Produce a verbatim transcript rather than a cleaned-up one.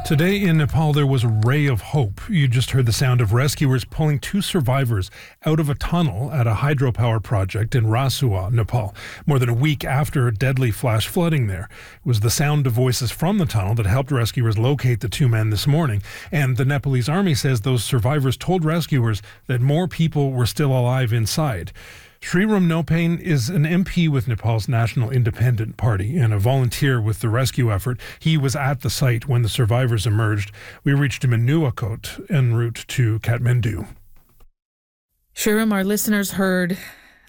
Today in Nepal, there was a ray of hope. You just heard the sound of rescuers pulling two survivors out of a tunnel at a hydropower project in Rasuwa, Nepal, more than a week after deadly flash flooding there. It was the sound of voices from the tunnel that helped rescuers locate the two men this morning. And the Nepalese army says those survivors told rescuers that more people were still alive inside. Sriram Nopain is an M P with Nepal's National Independent Party and a volunteer with the rescue effort. He was at the site when the survivors emerged. We reached him in Nuwakot en route to Kathmandu. Sriram, our listeners heard